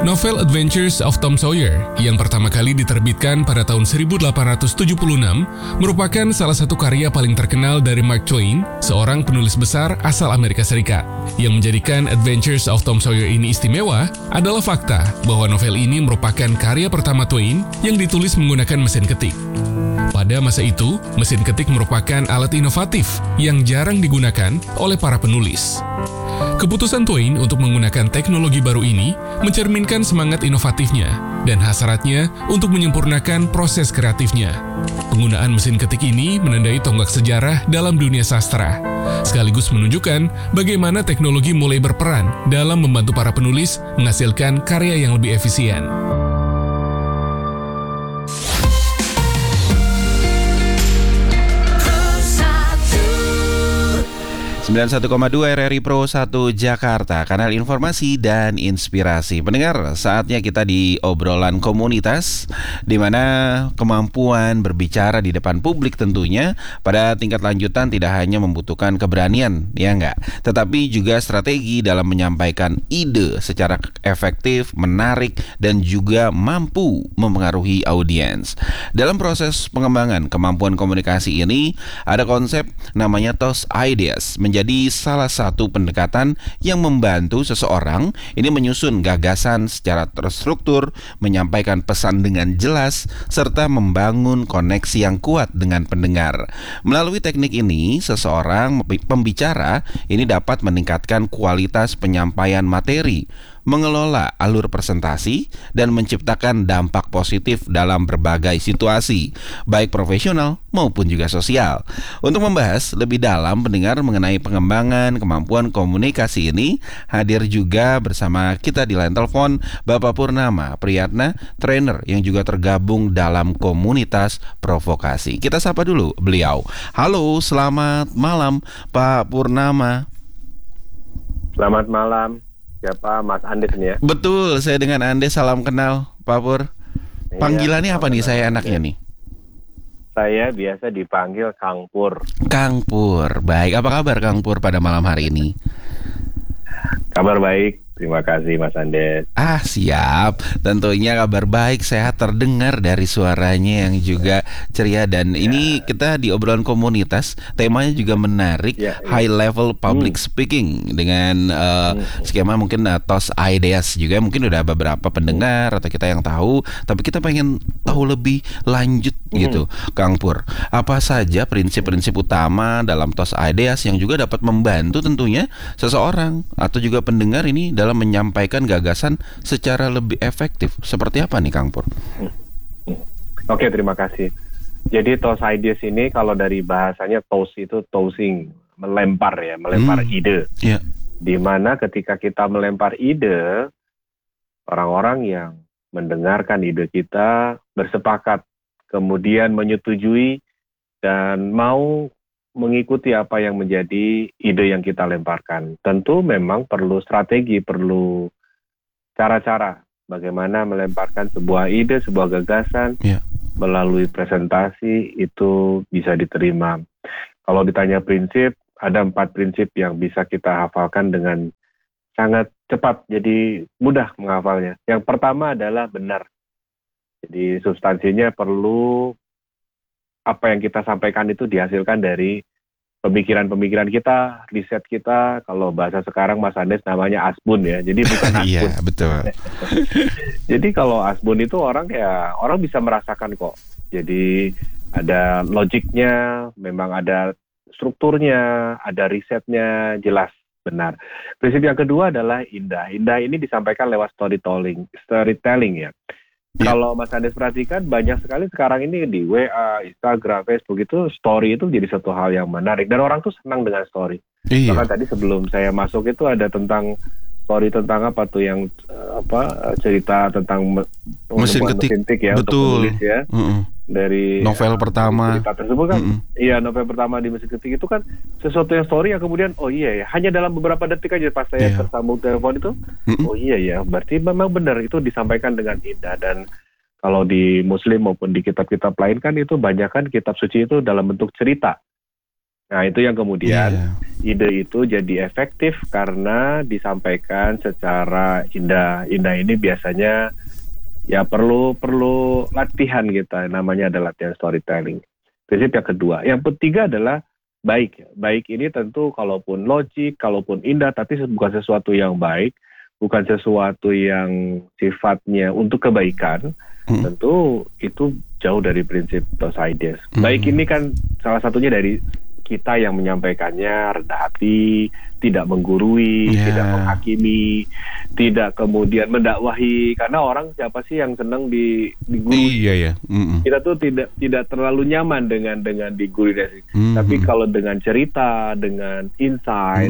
Novel Adventures of Tom Sawyer yang pertama kali diterbitkan pada tahun 1876 merupakan salah satu karya paling terkenal dari Mark Twain, seorang penulis besar asal Amerika Serikat. Yang menjadikan Adventures of Tom Sawyer ini istimewa adalah fakta bahwa novel ini merupakan karya pertama Twain yang ditulis menggunakan mesin ketik. Pada masa itu, mesin ketik merupakan alat inovatif yang jarang digunakan oleh para penulis. Keputusan Twain untuk menggunakan teknologi baru ini mencerminkan semangat inovatifnya dan hasratnya untuk menyempurnakan proses kreatifnya. Penggunaan mesin ketik ini menandai tonggak sejarah dalam dunia sastra, sekaligus menunjukkan bagaimana teknologi mulai berperan dalam membantu para penulis menghasilkan karya yang lebih efisien. 91,2 RRI Pro 1 Jakarta, kanal informasi dan inspirasi. Pendengar, saatnya kita di obrolan komunitas, di mana kemampuan berbicara di depan publik tentunya pada tingkat lanjutan tidak hanya membutuhkan keberanian, ya enggak, tetapi juga strategi dalam menyampaikan ide secara efektif, menarik, dan juga mampu mempengaruhi audiens. Dalam proses pengembangan kemampuan komunikasi ini, ada konsep namanya TOS Ideas, menjadi salah satu pendekatan yang membantu seseorang ini menyusun gagasan secara terstruktur, menyampaikan pesan dengan jelas, serta membangun koneksi yang kuat dengan pendengar. Melalui teknik ini, seseorang pembicara ini dapat meningkatkan kualitas penyampaian materi, mengelola alur presentasi, dan menciptakan dampak positif dalam berbagai situasi, baik profesional maupun juga sosial. Untuk membahas lebih dalam pendengar mengenai pengembangan kemampuan komunikasi ini, hadir juga bersama kita di line telepon Bapak Purnama Priyatna, trainer yang juga tergabung dalam komunitas provokasi. Kita sapa dulu beliau. Halo, selamat malam Pak Purnama. Selamat malam. Siapa Mas Andes nih ya? Betul, saya dengan Andes, salam kenal Pak Pur. Panggilannya apa nih saya anaknya nih? Saya biasa dipanggil Kang Pur. Kang Pur, baik. Apa kabar Kang Pur pada malam hari ini? Kabar baik, terima kasih Mas Andes. Siap. Tentunya kabar baik, sehat terdengar dari suaranya yang juga ceria. Dan ini kita di obrolan komunitas, temanya juga menarik, high level public speaking dengan skema mungkin TOS Ideas juga. Mungkin udah beberapa pendengar atau kita yang tahu, tapi kita pengen tahu lebih lanjut gitu, Kang Pur. Apa saja prinsip-prinsip utama dalam TOS Ideas yang juga dapat membantu tentunya seseorang atau juga pendengar ini dalam menyampaikan gagasan secara lebih efektif. Seperti apa nih Kang Pur? Oke, terima kasih. Jadi TOS Ideas ini kalau dari bahasanya TOS itu tossing, melempar ide. Yeah. Dimana ketika kita melempar ide, orang-orang yang mendengarkan ide kita bersepakat, kemudian menyetujui dan mau mengikuti apa yang menjadi ide yang kita lemparkan. Tentu memang perlu strategi, perlu cara-cara bagaimana melemparkan sebuah ide, sebuah gagasan melalui presentasi itu bisa diterima. Kalau ditanya prinsip, ada 4 prinsip yang bisa kita hafalkan dengan sangat cepat, jadi mudah menghafalnya. Yang pertama adalah benar. Jadi substansinya perlu apa yang kita sampaikan itu dihasilkan dari pemikiran-pemikiran kita, riset kita. Kalau bahasa sekarang Mas Andes namanya asbun ya. Jadi bukan asbun. Iya, betul. Jadi kalau asbun itu orang bisa merasakan kok. Jadi ada logiknya, memang ada strukturnya, ada risetnya, jelas, benar. Prinsip yang kedua adalah indah. Indah ini disampaikan lewat storytelling ya. Kalau Mas Andes perhatikan, banyak sekali sekarang ini di WA, Instagram, Facebook itu story itu jadi satu hal yang menarik. Dan orang tuh senang dengan story. Bahkan tadi sebelum saya masuk itu ada tentang story tentang apa tuh yang cerita tentang mesin ketik ya, betul. Untuk menulis ya. Dari novel pertama cerita tersebut kan, novel pertama di mesin ketik itu kan sesuatu yang story yang kemudian hanya dalam beberapa detik aja pas saya tersambung telepon itu, berarti memang benar itu disampaikan dengan indah. Dan kalau di Muslim maupun di kitab-kitab lain kan itu banyak kan kitab suci itu dalam bentuk cerita. Nah, itu yang kemudian ide itu jadi efektif karena disampaikan secara indah. Indah ini biasanya ya perlu latihan kita, namanya adalah latihan storytelling. Prinsip yang kedua. Yang ketiga adalah baik. Baik ini tentu kalaupun logik, kalaupun indah, tapi bukan sesuatu yang baik, bukan sesuatu yang sifatnya untuk kebaikan. Tentu itu jauh dari prinsip those ideas. Baik ini kan salah satunya dari kita yang menyampaikannya rendah hati, tidak menggurui, tidak menghakimi, tidak kemudian mendakwahi. Karena orang siapa sih yang senang digurui? Kita tuh tidak terlalu nyaman dengan digurui. Tapi kalau dengan cerita, dengan insight,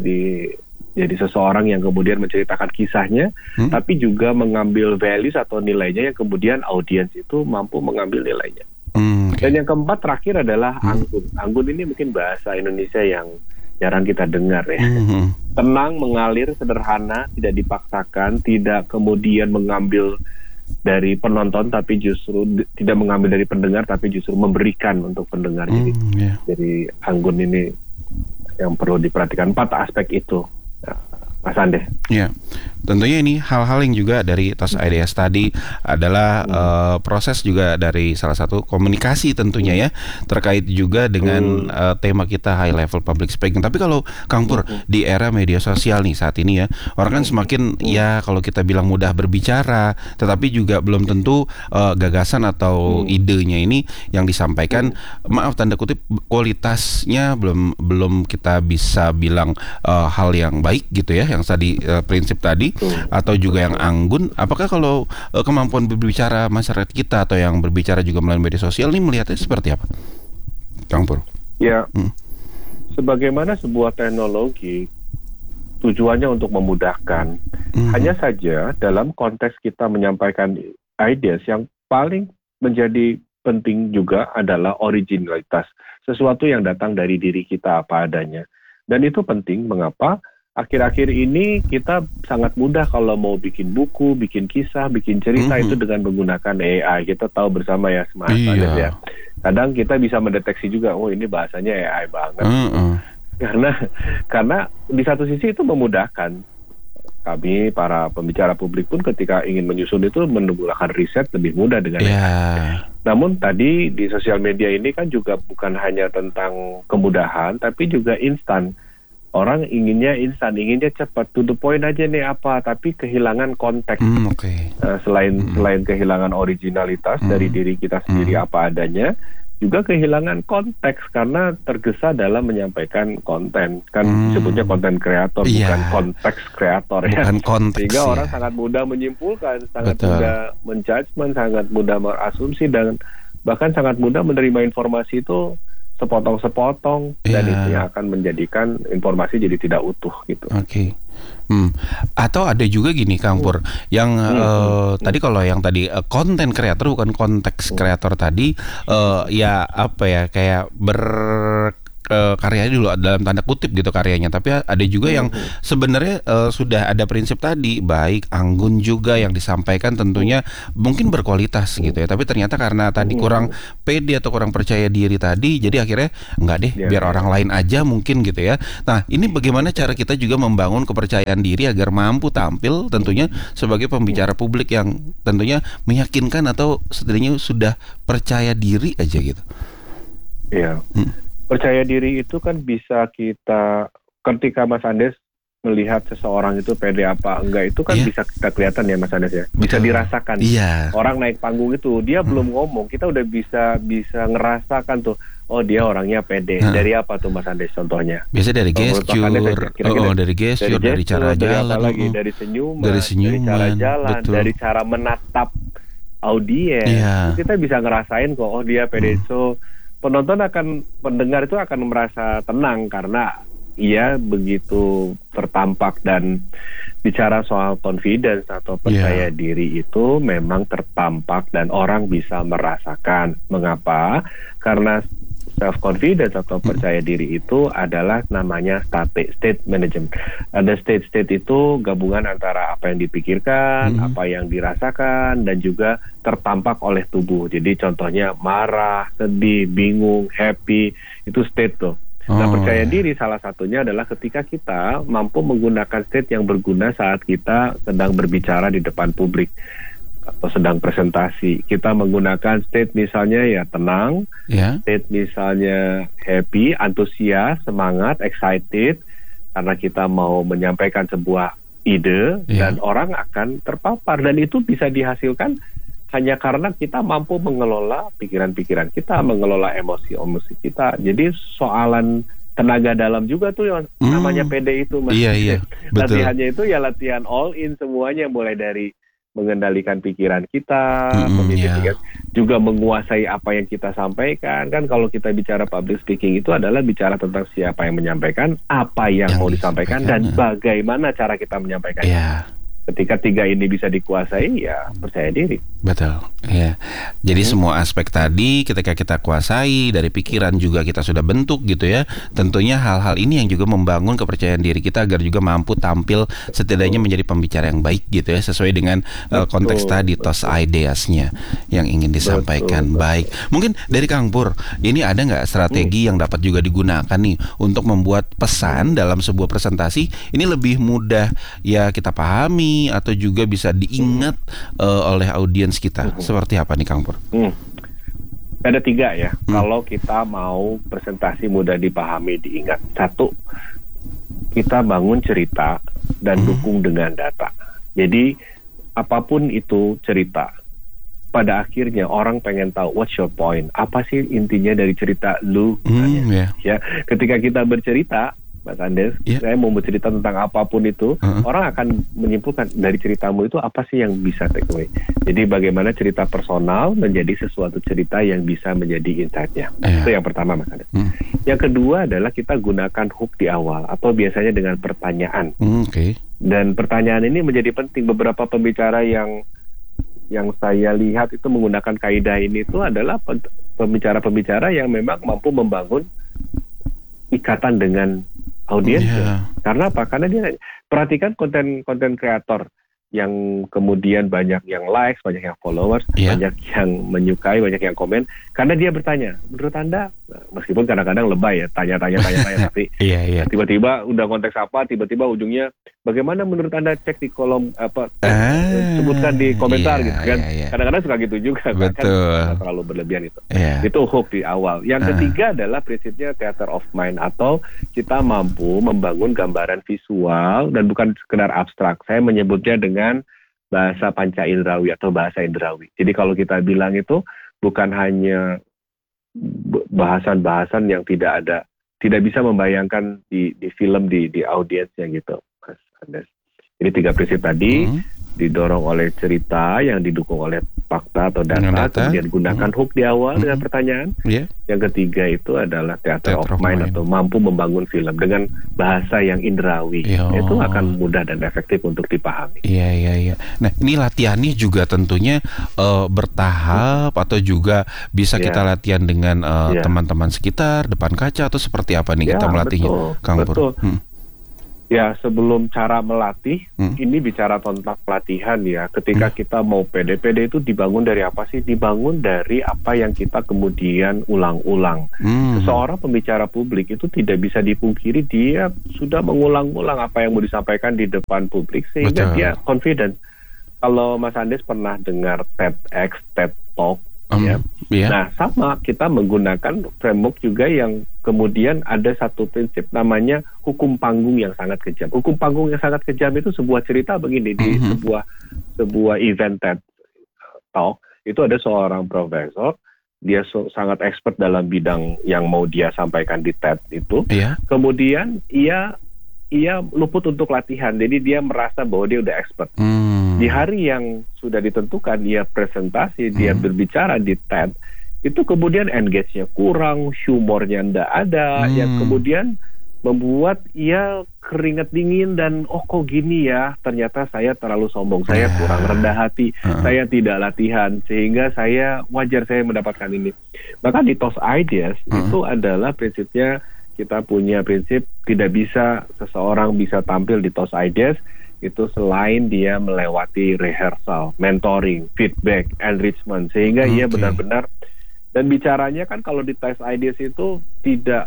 jadi seseorang yang kemudian menceritakan kisahnya, tapi juga mengambil values atau nilainya yang kemudian audiens itu mampu mengambil nilainya. Dan yang keempat terakhir adalah anggun. Anggun ini mungkin bahasa Indonesia yang jarang kita dengar ya. Tenang, mengalir, sederhana, tidak dipaksakan, tidak kemudian mengambil dari penonton, tapi justru tidak mengambil dari pendengar, tapi justru memberikan untuk pendengar. Jadi anggun ini yang perlu diperhatikan, 4 aspek itu. Mas Andes. Ya, tentunya ini hal-hal yang juga dari TOS IDS tadi adalah proses juga dari salah satu komunikasi tentunya ya, terkait juga dengan tema kita high level public speaking. Tapi kalau Kang Pur di era media sosial nih saat ini ya, orang kan semakin ya kalau kita bilang mudah berbicara, tetapi juga belum tentu gagasan atau idenya ini yang disampaikan, maaf tanda kutip, kualitasnya belum kita bisa bilang hal yang baik gitu ya, yang tadi prinsip tadi atau juga yang anggun. Apakah kalau kemampuan berbicara masyarakat kita atau yang berbicara juga melalui media sosial ini melihatnya seperti apa, Kang Pur? Ya, sebagaimana sebuah teknologi tujuannya untuk memudahkan. Hanya saja dalam konteks kita menyampaikan ideas, yang paling menjadi penting juga adalah originalitas, sesuatu yang datang dari diri kita apa adanya. Dan itu penting. Mengapa? Akhir-akhir ini kita sangat mudah kalau mau bikin buku, bikin kisah, bikin cerita itu dengan menggunakan AI. Kita tahu bersama ya, ya. Kadang kita bisa mendeteksi juga, oh ini bahasanya AI banget. Karena di satu sisi itu memudahkan. Kami para pembicara publik pun ketika ingin menyusun itu menggunakan riset lebih mudah dengan AI. Namun tadi di sosial media ini kan juga bukan hanya tentang kemudahan, tapi juga instan. Orang inginnya instan, inginnya cepat, to the point aja nih apa, tapi kehilangan konteks. Selain kehilangan originalitas dari diri kita sendiri apa adanya, juga kehilangan konteks karena tergesa dalam menyampaikan konten. Kan disebutnya konten kreator, bukan konteks kreator ya. Sehingga orang sangat mudah menyimpulkan, sangat mudah menjudgment, sangat mudah berasumsi, dan bahkan sangat mudah menerima informasi itu sepotong-sepotong, dan itu yang akan menjadikan informasi jadi tidak utuh gitu. Atau ada juga gini Kang Pur, yang tadi kalau yang tadi konten kreator bukan konteks kreator tadi, ya apa ya, kayak karyanya dulu dalam tanda kutip gitu karyanya, tapi ada juga yang sebenarnya sudah ada prinsip tadi baik, anggun juga yang disampaikan tentunya mungkin berkualitas gitu ya, tapi ternyata karena tadi kurang pede atau kurang percaya diri tadi, jadi akhirnya enggak deh biar orang lain aja mungkin gitu ya. Nah ini bagaimana cara kita juga membangun kepercayaan diri agar mampu tampil tentunya sebagai pembicara publik yang tentunya meyakinkan atau setidaknya sudah percaya diri aja gitu. Percaya diri itu kan bisa kita, ketika Mas Andes melihat seseorang itu pede apa enggak, itu kan bisa kita kelihatan ya Mas Andes ya, bisa dirasakan. Orang naik panggung itu dia belum ngomong, kita udah bisa ngerasakan tuh, oh dia orangnya pede. Dari apa tuh Mas Andes contohnya? Biasa dari gesture, dari cara jalan, dari senyuman, dari cara jalan, dari cara menatap audiens. Kita bisa ngerasain kok, oh dia pede. So pendengar itu akan merasa tenang karena ia begitu tertampak, dan bicara soal confidence atau percaya diri itu memang tertampak dan orang bisa merasakan. Mengapa? Karena self confidence atau percaya diri itu adalah namanya state management. Ada state itu gabungan antara apa yang dipikirkan, apa yang dirasakan, dan juga tertampak oleh tubuh. Jadi contohnya marah, sedih, bingung, happy, itu state tuh. Nah, percaya diri salah satunya adalah ketika kita mampu menggunakan state yang berguna saat kita sedang berbicara di depan publik atau sedang presentasi. Kita menggunakan state misalnya ya tenang, state misalnya happy, antusias, semangat, excited, karena kita mau menyampaikan sebuah ide dan orang akan terpapar, dan itu bisa dihasilkan hanya karena kita mampu mengelola pikiran-pikiran kita, mengelola emosi-emosi kita. Jadi soalan tenaga dalam juga tuh yang namanya PD itu, Mas. Iya, betul. Latihannya itu ya latihan all in semuanya, mulai dari mengendalikan pikiran kita, juga menguasai apa yang kita sampaikan. Kan kalau kita bicara public speaking itu adalah bicara tentang siapa yang menyampaikan, apa yang mau disampaikan, dan bagaimana cara kita menyampaikan. Ketika 3 ini bisa dikuasai, ya percaya diri. Betul, ya. Jadi semua aspek tadi ketika kita kuasai, dari pikiran juga kita sudah bentuk gitu ya. Tentunya hal-hal ini yang juga membangun kepercayaan diri kita agar juga mampu tampil setidaknya menjadi pembicara yang baik gitu ya, sesuai dengan konteks tadi, those ideas-nya yang ingin disampaikan. Baik, mungkin dari Kang Pur, ini ada nggak strategi yang dapat juga digunakan nih untuk membuat pesan dalam sebuah presentasi ini lebih mudah ya kita pahami, atau juga bisa diingat oleh audiens kita? Seperti apa nih Kang Pur? Ada 3 ya. Kalau kita mau presentasi mudah dipahami, diingat. 1, kita bangun cerita dan dukung dengan data. Jadi apapun itu cerita, pada akhirnya orang pengen tahu what's your point, apa sih intinya dari cerita lu. Ya, ketika kita bercerita, Mas Andes, saya mau bercerita tentang apapun itu, orang akan menyimpulkan dari ceritamu itu apa sih yang bisa take away. Jadi bagaimana cerita personal menjadi sesuatu cerita yang bisa menjadi insight-nya. Itu yang pertama, Mas Andes. Yang kedua adalah kita gunakan hook di awal, atau biasanya dengan pertanyaan. Dan pertanyaan ini menjadi penting. Beberapa pembicara yang saya lihat itu menggunakan kaidah ini itu adalah pembicara-pembicara yang memang mampu membangun ikatan dengan audiens. Karena apa? Karena dia perhatikan konten kreator yang kemudian banyak yang likes, banyak yang followers, banyak yang menyukai, banyak yang komen, karena dia bertanya, menurut Anda, meskipun kadang-kadang lebay ya, tanya, tapi tiba-tiba udah konteks apa, tiba-tiba ujungnya, bagaimana menurut Anda, cek di kolom sebutkan di komentar gitu kan. Kadang-kadang suka gitu juga, kan terlalu berlebihan itu. Itu hook di awal. Yang ketiga adalah prinsipnya theater of mind, atau kita mampu membangun gambaran visual dan bukan sekedar abstrak. Saya menyebutnya dengan bahasa panca indrawi atau bahasa indrawi. Jadi kalau kita bilang itu bukan hanya bahasan-bahasan yang tidak bisa membayangkan di film, di audiensnya gitu, Mas Andes. Jadi 3 prinsip tadi didorong oleh cerita yang didukung oleh fakta atau data. Kemudian gunakan hook di awal dengan pertanyaan. Yang ketiga itu adalah theater of mind, atau mampu membangun film dengan bahasa yang indrawi. Itu akan mudah dan efektif untuk dipahami. Nah, ini latihannya juga tentunya bertahap, atau juga bisa kita latihan dengan teman-teman sekitar, depan kaca, atau seperti apa nih kita melatihnya, Kang Pur? Ya, sebelum cara melatih, ini bicara tentang pelatihan ya. Ketika kita mau PD itu dibangun dari apa sih? Dibangun dari apa yang kita kemudian ulang-ulang. Seorang pembicara publik itu tidak bisa dipungkiri dia sudah mengulang-ulang apa yang mau disampaikan di depan publik, sehingga dia confident. Kalau Mas Andes pernah dengar TEDx, TED Talk, nah sama, kita menggunakan framework juga yang kemudian ada satu prinsip namanya hukum panggung yang sangat kejam. Hukum panggung yang sangat kejam itu sebuah cerita begini, di sebuah event TED Talk itu ada seorang profesor, dia sangat expert dalam bidang yang mau dia sampaikan di TED itu. Kemudian ia luput untuk latihan, jadi dia merasa bahwa dia udah expert. Di hari yang sudah ditentukan dia presentasi, dia berbicara di TED, itu kemudian engage-nya kurang, humornya ndak ada, yang kemudian membuat ia keringat dingin dan kok gini ya, ternyata saya terlalu sombong, saya kurang rendah hati, saya tidak latihan, sehingga wajar saya mendapatkan ini. Maka di Those Ideas itu adalah prinsipnya, kita punya prinsip tidak bisa seseorang bisa tampil di Those Ideas itu selain dia melewati rehearsal, mentoring, feedback, enrichment, sehingga ia benar-benar, dan bicaranya kan kalau di Those Ideas itu tidak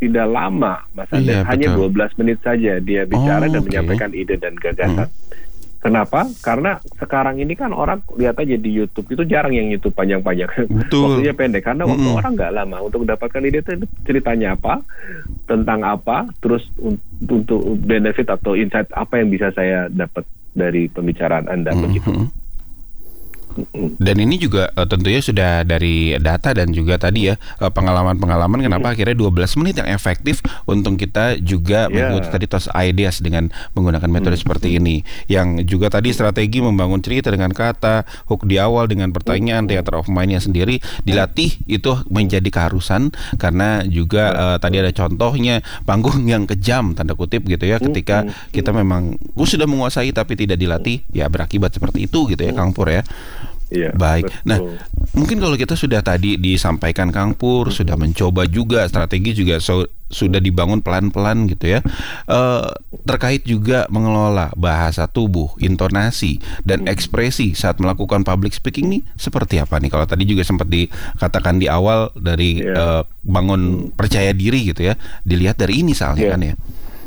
tidak lama, Mas Andes. Iya, Hanya betul. 12 menit saja dia bicara dan Oke. menyampaikan ide dan gagasan. Kenapa? Karena sekarang ini kan orang lihat aja di YouTube itu jarang yang YouTube panjang-panjang. Betul. Waktunya pendek karena waktu orang nggak lama untuk mendapatkan ide itu ceritanya apa, tentang apa, terus untuk benefit atau insight apa yang bisa saya dapat dari pembicaraan Anda begitu. Dan ini juga tentunya sudah dari data dan juga tadi ya pengalaman-pengalaman kenapa akhirnya 12 menit yang efektif untuk kita juga mengikuti tadi toss ideas dengan menggunakan metode seperti ini. Yang juga tadi strategi membangun cerita dengan kata, hook di awal dengan pertanyaan, theater of mind-nya sendiri dilatih itu menjadi keharusan karena juga tadi ada contohnya panggung yang kejam tanda kutip gitu ya ketika kita memang sudah menguasai tapi tidak dilatih ya berakibat seperti itu gitu ya Kang Pur ya. Iya, baik. betul. Nah, mungkin kalau kita sudah tadi disampaikan Kang Pur, sudah mencoba juga strategi juga sudah dibangun pelan-pelan gitu ya. Terkait juga mengelola bahasa tubuh, intonasi dan ekspresi saat melakukan public speaking nih seperti apa nih? Kalau tadi juga sempat dikatakan di awal dari bangun percaya diri gitu ya. Dilihat dari ini soalnya kan ya.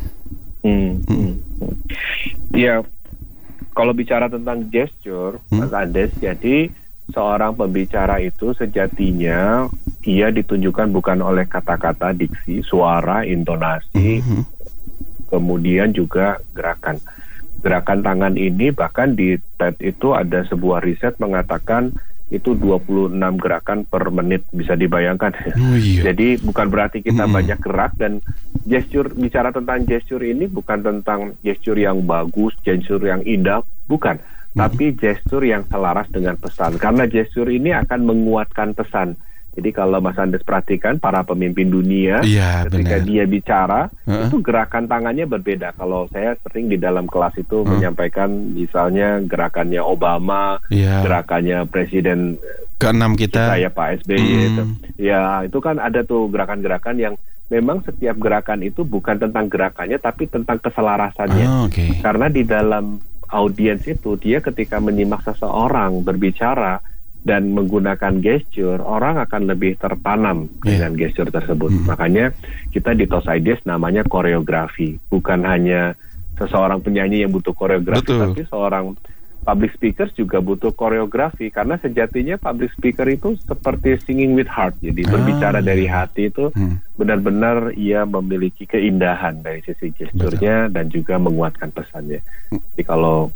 Ya. Kalau bicara tentang gesture, Mas Andes, jadi seorang pembicara itu sejatinya ia ditunjukkan bukan oleh kata-kata, diksi, suara, intonasi, kemudian juga gerakan. Gerakan tangan ini bahkan di TED itu ada sebuah riset mengatakan itu 26 gerakan per menit, bisa dibayangkan. Jadi bukan berarti kita banyak gerak, dan gesture, bicara tentang gesture ini bukan tentang gesture yang bagus, gesture yang indah, bukan. Tapi gesture yang selaras dengan pesan. Karena gesture ini akan menguatkan pesan. Jadi kalau Mas Andes perhatikan para pemimpin dunia, ketika dia bicara, itu gerakan tangannya berbeda. Kalau saya sering di dalam kelas itu menyampaikan misalnya gerakannya Obama, gerakannya Presiden ke-6 kita ya Pak SBY itu. Ya, itu kan ada tuh gerakan-gerakan yang memang setiap gerakan itu bukan tentang gerakannya tapi tentang keselarasannya. Karena di dalam audiens itu dia ketika menyimak seseorang berbicara dan menggunakan gesture, orang akan lebih tertanam dengan gesture tersebut. Makanya kita di Toss Ideas namanya koreografi. Bukan hanya seseorang penyanyi yang butuh koreografi, tapi seorang public speaker juga butuh koreografi. Karena sejatinya public speaker itu seperti singing with heart. Jadi berbicara dari hati itu benar-benar ia memiliki keindahan dari sisi gesturnya dan juga menguatkan pesannya. Jadi kalau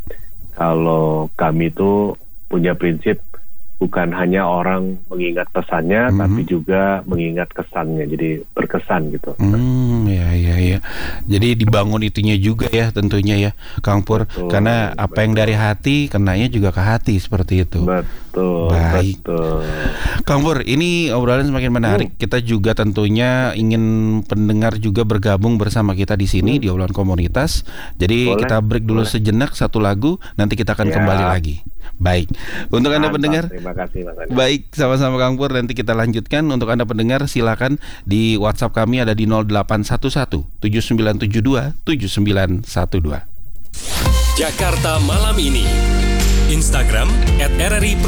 kami itu punya prinsip bukan hanya orang mengingat pesannya, tapi juga mengingat kesannya. Jadi berkesan gitu. Ya. Jadi dibangun itunya juga ya tentunya ya, Kang Pur. Karena apa yang dari hati, kenanya juga ke hati seperti itu. Baik. Kang Pur, ini obrolan semakin menarik. Kita juga tentunya ingin pendengar juga bergabung bersama kita di sini di obrolan komunitas. Jadi kita break dulu sejenak, satu lagu, nanti kita akan kembali lagi. Baik. Untuk Anda pendengar, terima kasih Mas Andi. Baik, sama-sama Kang Pur, nanti kita lanjutkan. Untuk Anda pendengar silakan di WhatsApp kami ada di 0811 7972 7912. Jakarta Malam Ini. Instagram @RRI